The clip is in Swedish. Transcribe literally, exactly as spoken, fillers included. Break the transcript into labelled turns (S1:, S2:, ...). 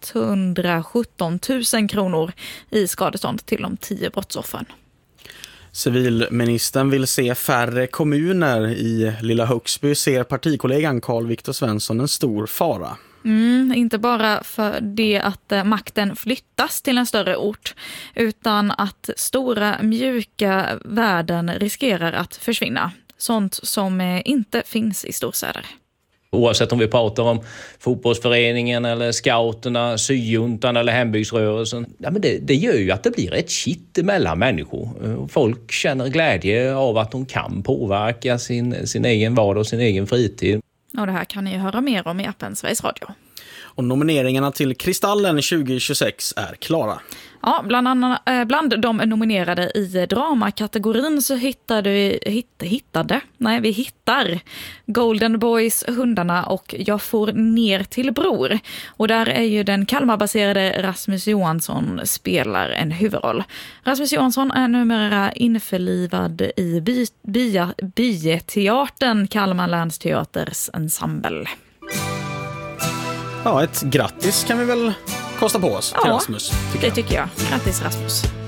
S1: etthundrasjutton tusen kronor i skadestånd till de tio brottsoffren.
S2: Civilministern vill se färre kommuner. I Lilla Högsby ser partikollegan Carl Viktor Svensson en stor fara.
S1: Mm, inte bara för det att eh, makten flyttas till en större ort, utan att stora mjuka värden riskerar att försvinna. Sånt som eh, inte finns i storstäder.
S3: Oavsett om vi pratar om fotbollsföreningen eller scouterna, syjuntan eller hembygdsrörelsen. Ja, men det, det gör ju att det blir ett kitt mellan människor. Folk känner glädje av att de kan påverka sin, sin egen vardag och sin egen fritid.
S1: Och det här kan ni höra mer om i appen Sveriges Radio.
S2: Och nomineringarna till Kristallen tjugo tjugosex är klara.
S1: Ja, bland, annat, eh, bland de nominerade i dramakategorin så hittade vi, hitt, hittade, nej vi hittar Golden Boys, Hundarna och Jag får ner till bror. Och där är ju den Kalmarbaserade Rasmus Johansson spelar en huvudroll. Rasmus Johansson är numera införlivad i by, by, Byeteatern, Kalmar länsteaters ensemble.
S2: Ja, ett grattis kan vi väl kosta på oss till
S1: ja,
S2: Rasmus.
S1: Tycker det tycker jag. Grattis Rasmus.